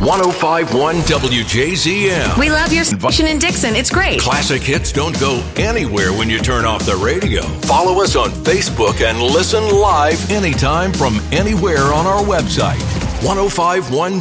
105.1 WJZM. We love your station in Dixon. It's great. Classic hits don't go anywhere when you turn off the radio. Follow us on Facebook and listen live anytime from anywhere on our website. 105.1